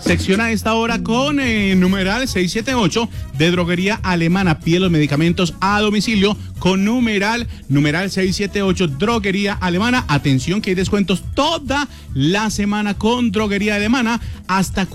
Sección a esta hora con numeral 678 de Droguería Alemana. Pide los medicamentos a domicilio con numeral 678 Droguería Alemana. Atención que hay descuentos toda la semana con Droguería Alemana. Hasta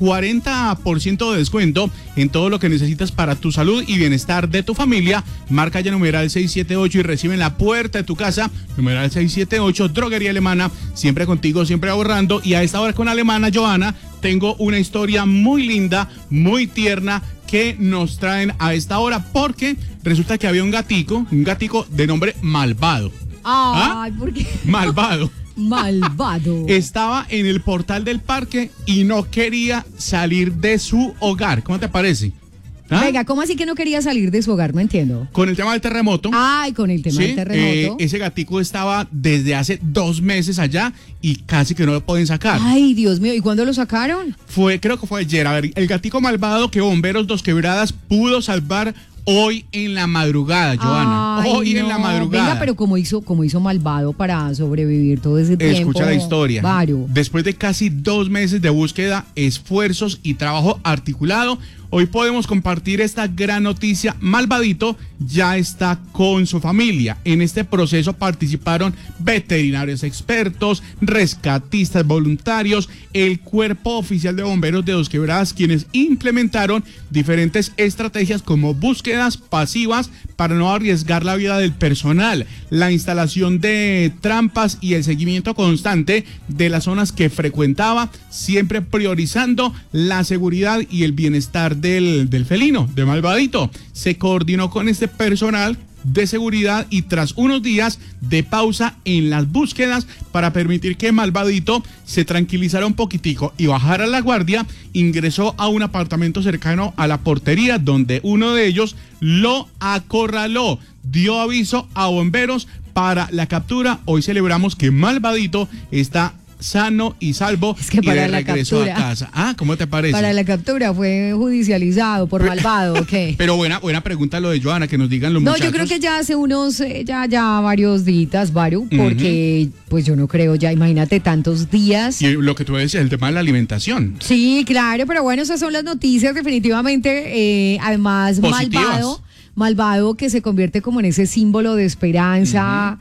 40% de descuento en todo lo que necesitas para tu salud y bienestar de tu familia. Marca ya numeral 678 y recibe en la puerta de tu casa. Numeral 678 Droguería Alemana. Siempre contigo, siempre ahorrando. Y a esta hora con Alemana, Joana, tengo una historia muy linda, muy tierna que nos traen a esta hora porque resulta que había un gatico de nombre Malvado. Ay, ¿por qué? Malvado. Malvado. Estaba en el portal del parque y no quería salir de su hogar. ¿Cómo te parece? Venga, ¿cómo así que no quería salir de su hogar? No entiendo. Con el tema del terremoto. Ay, con el tema del terremoto. Ese gatico estaba desde hace 2 meses allá y casi que no lo pueden sacar. Ay, Dios mío, ¿y cuándo lo sacaron? Creo que fue ayer. A ver, el gatico Malvado que Bomberos Dos Quebradas pudo salvar hoy en la madrugada, Joana. Hoy en la madrugada. Venga, pero ¿cómo hizo Malvado para sobrevivir todo ese tiempo? Escucha la historia. Vario. Después de casi 2 meses de búsqueda, esfuerzos y trabajo articulado, hoy podemos compartir esta gran noticia. Malvadito ya está con su familia. En este proceso participaron veterinarios expertos, rescatistas voluntarios, el cuerpo oficial de bomberos de Dos Quebradas, quienes implementaron diferentes estrategias como búsquedas pasivas para no arriesgar la vida del personal, la instalación de trampas y el seguimiento constante de las zonas que frecuentaba, siempre priorizando la seguridad y el bienestar del felino, de Malvadito. Se coordinó con este personal de seguridad y tras unos días de pausa en las búsquedas para permitir que Malvadito se tranquilizara un poquitico y bajara la guardia, ingresó a un apartamento cercano a la portería donde uno de ellos lo acorraló, dio aviso a bomberos para la captura. Hoy celebramos que Malvadito está sano y salvo que para y de la regreso captura, a casa. ¿Cómo te parece? Para la captura fue judicializado por Malvado, ¿ok? Pero buena pregunta lo de Joana, que nos digan los muchachos. No, yo creo que ya hace unos, ya varios días, porque pues yo no creo ya, imagínate tantos días. Y lo que tú decías, el tema de la alimentación. Sí, claro, pero bueno, esas son las noticias definitivamente, además positivas. Malvado que se convierte como en ese símbolo de esperanza,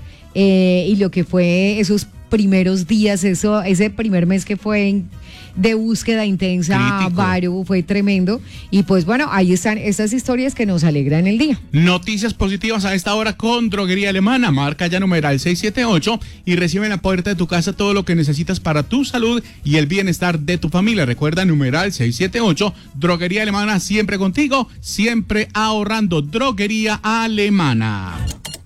y lo que fue esos primeros días, ese primer mes que fue de búsqueda intensa, Vario, fue tremendo. Y pues bueno, ahí están estas historias que nos alegran el día. Noticias positivas a esta hora con Droguería Alemana. Marca ya numeral 678 y recibe en la puerta de tu casa todo lo que necesitas para tu salud y el bienestar de tu familia. Recuerda numeral 678, Droguería Alemana, siempre contigo, siempre ahorrando. Droguería Alemana.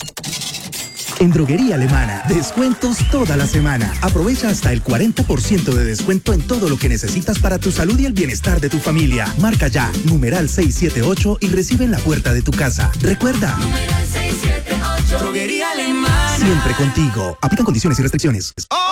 En Droguería Alemana, descuentos toda la semana. Aprovecha hasta el 40% de descuento en todo lo que necesitas para tu salud y el bienestar de tu familia. Marca ya, numeral 678 y recibe en la puerta de tu casa. Recuerda, numeral 678, Droguería Alemana. Siempre contigo. Aplican condiciones y restricciones.